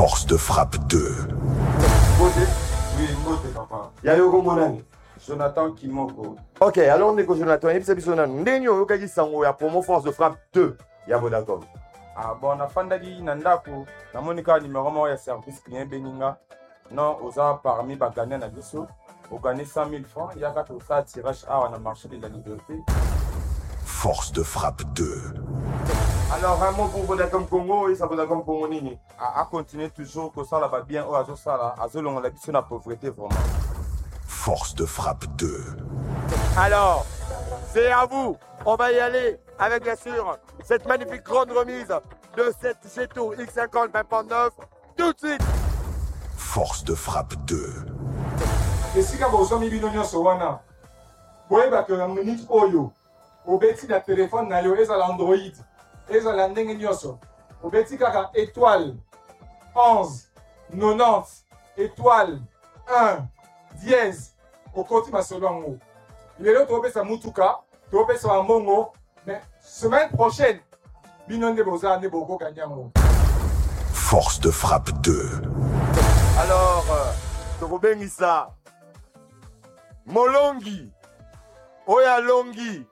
Force de frappe 2. Oui, Ngote, papa. Yayoko Monani. Jonathan Kimoko. Ok, alors on est Jonathan. Et puis c'est Bisonano. Ndenyo Yokagi Sango ya promo Force de frappe 2. Ya Vodacom. Ah bon, na fandaki na ndako. Na monika numéro mo ya service client Beninga. Non, oza parmi bagane na biso. Au gagner 100 000 francs. Il y a qu'à tout ça tirage à on a marché de la liberté. Force de frappe 2. Alors un mot pour Vodacom Congo et ça Vodacom Congo Nini. À continuer toujours que ça là va bien. Oh, azo ça là. Azo l'on a biso na pauvreté vraiment. Force de frappe 2. Alors, c'est à vous. On va y aller avec bien sûr cette magnifique grande remise de cette G-Tour X50 20.9 tout de suite. Force de frappe 2. esika bozomi bino nyonso wana boyebaka na minute oyo obeti na telefone na yo ezala android ezala ndenge nyonso obeti kaka étoile 11 90 étoile 1 dièse okoti masolo yango lelo topesa mutuka topesa bambongo mais semaine prochaine bino nde bozala nde bokokani yango. Force de frappe 2. Alors, Tokobengisa Molongi Oya Longi.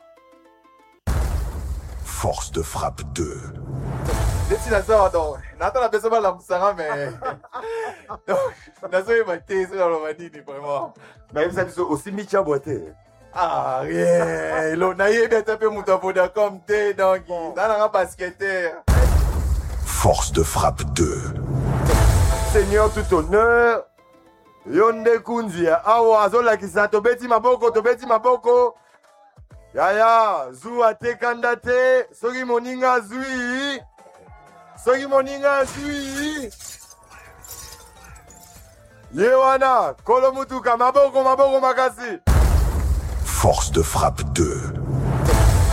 Force de frappe 2. Desi naza donc natala beso bala musanga mais nazo yeba te so la manini vraiment. Mais vous êtes aussi Micha Boité. Ah rien, lo na yeba te pe muto Vodacom te donc nana basketteur. Force de frappe 2. Seigneur tout honneur. Yonde Kunzia. Awa Zola Kisa Tobeti Maboko. Yaya, Zua te kandate. Sogi moninga zui. Yewana, Kolomutuka, Maboko Makasi. Force de frappe 2.